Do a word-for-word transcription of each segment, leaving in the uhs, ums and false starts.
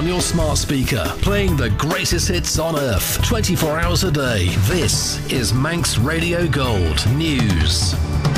on your smart speaker, playing the greatest hits on earth, twenty-four hours a day. This is Manx Radio Gold News.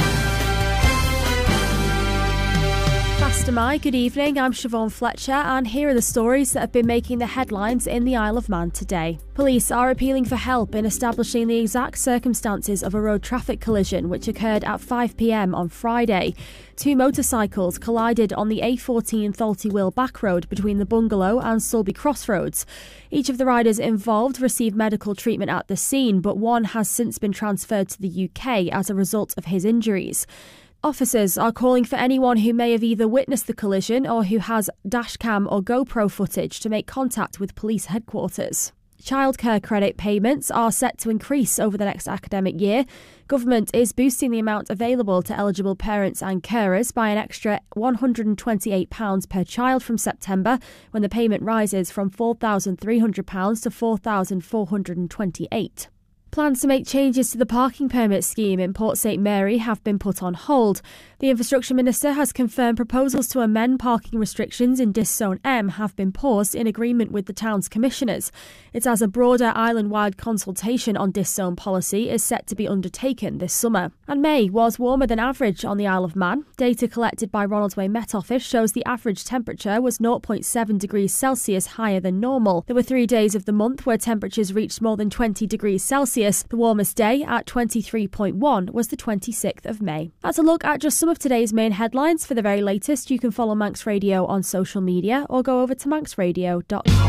Faster My, good evening, I'm Siobhan Fletcher, and here are the stories that have been making the headlines in the Isle of Man today. Police are appealing for help in establishing the exact circumstances of a road traffic collision which occurred at five p m on Friday. Two motorcycles collided on the A fourteen Thalty Wheel back road between the Bungalow and Sulby Crossroads. Each of the riders involved received medical treatment at the scene, but one has since been transferred to the U K as a result of his injuries. Officers are calling for anyone who may have either witnessed the collision or who has dashcam or GoPro footage to make contact with police headquarters. Childcare credit payments are set to increase over the next academic year. Government is boosting the amount available to eligible parents and carers by an extra one hundred and twenty-eight pounds per child from September, when the payment rises from four thousand three hundred pounds to four thousand four hundred and twenty-eight pounds. Plans to make changes to the parking permit scheme in Port St Mary have been put on hold. The Infrastructure Minister has confirmed proposals to amend parking restrictions in Dis Zone M have been paused in agreement with the town's commissioners. It's as a broader island-wide consultation on Dis Zone policy is set to be undertaken this summer. And May was warmer than average on the Isle of Man. Data collected by Ronaldsway Met Office shows the average temperature was zero point seven degrees Celsius higher than normal. There were three days of the month where temperatures reached more than twenty degrees Celsius. The warmest day at twenty-three point one was the twenty-sixth of May. That's a look at just some of today's main headlines. For the very latest, you can follow Manx Radio on social media or go over to manx radio dot com.